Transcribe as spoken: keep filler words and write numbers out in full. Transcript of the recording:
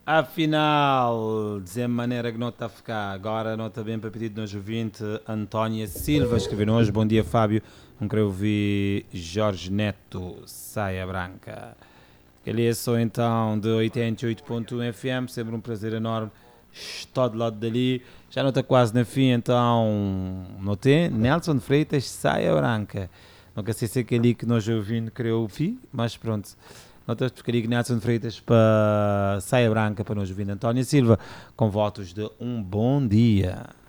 Afinal, de maneira que não está a ficar, agora não está bem para pedir de nós ouvinte Antónia Silva, escreveu hoje, bom dia Fábio, não quero ouvir Jorge Neto, Saia Branca. Ele é só então de oitenta e oito ponto um F M, sempre um prazer enorme, estou do lado dali, já não está quase na fim, então não tem, Nelson Freitas, Saia Branca. Nunca sei se é aquele que nós ouvimos queria ouvir, mas pronto. Notas de Porcaria Nelson Freitas para Saia Branca para nós ouvir Antónia Silva, com votos de um bom dia.